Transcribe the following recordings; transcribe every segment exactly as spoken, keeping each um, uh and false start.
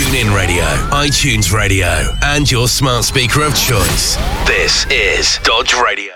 TuneIn Radio, iTunes Radio, and your smart speaker of choice. This is Dodge Radio.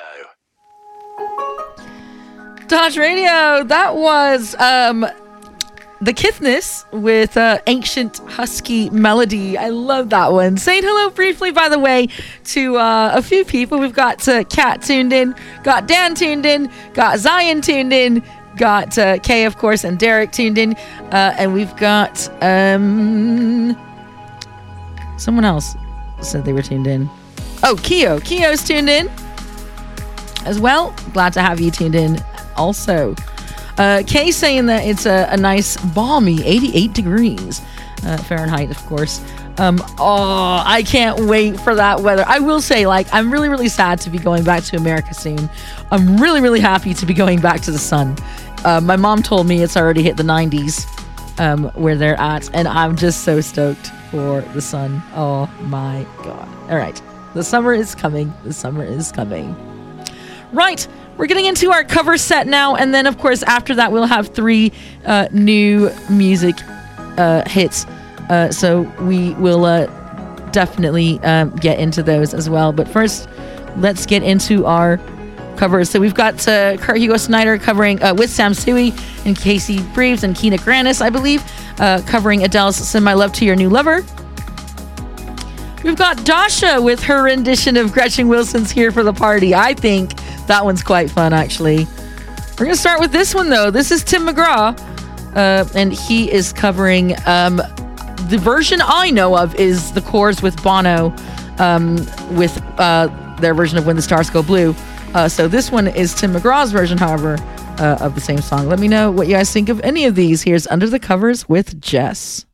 Dodge Radio, that was um, The Kithnis with uh, Ancient Husky Melody. I love that one. Saying hello briefly, by the way, to uh, a few people. We've got uh, Kat tuned in, got Dan tuned in, got Zion tuned in, got uh, Kay, of course, and Derek tuned in. Uh, and we've got um, someone else said they were tuned in. Oh, Keo. Keo's tuned in as well. Glad to have you tuned in. Also, uh, Kay saying that it's a, a nice balmy eighty-eight degrees uh, Fahrenheit, of course. Um, oh, I can't wait for that weather. I will say, like, I'm really, really sad to be going back to America soon. I'm really, really happy to be going back to the sun. Uh, my mom told me it's already hit the nineties um, where they're at, and I'm just so stoked for the sun. Oh my God. All right. The summer is coming. The summer is coming. Right. We're getting into our cover set now, and then, of course, after that, we'll have three uh, new music uh, hits. Uh, so we will uh, definitely um, get into those as well. But first, let's get into our covers. So we've got uh, Kurt Hugo Snyder covering uh, with Sam Suey and Casey Breves and Keena Granis, I believe, uh, covering Adele's "Send My Love to Your New Lover." We've got Dasha with her rendition of Gretchen Wilson's "Here for the Party." I think that one's quite fun, actually. We're going to start with this one, though. This is Tim McGraw, uh, and he is covering... Um, the version I know of is the Corrs with Bono, um, with uh, their version of When the Stars Go Blue. Uh, so this one is Tim McGraw's version, however, uh, of the same song. Let me know what you guys think of any of these. Here's Under the Covers with Jess.